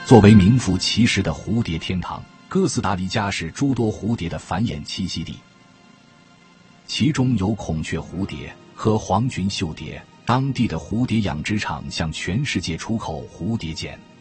作为名副其实的蝴蝶天堂，哥斯达黎加是诸多蝴蝶的繁衍栖息地，其中有孔雀蝴蝶和黄裙绣蝶。当地的蝴蝶养殖场向全世界出口蝴蝶茧。